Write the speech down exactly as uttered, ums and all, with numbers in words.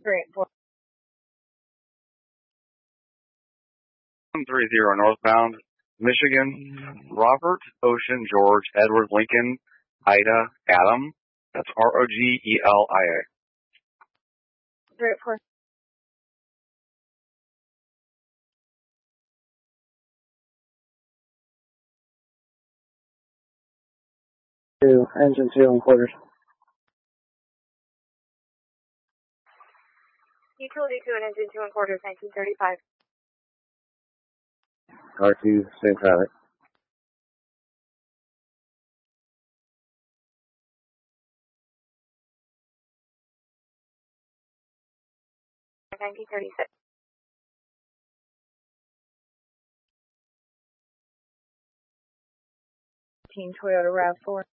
Great. one three zero northbound, Michigan, Robert, Ocean, George, Edward, Lincoln, Ida, Adam. That's R O G E L I A. Great. four. Two, engine two and quarters. Utility two and engine two and quarters, nineteen thirty-five. R two, same traffic. nineteen thirty-six. Toyota RAV four.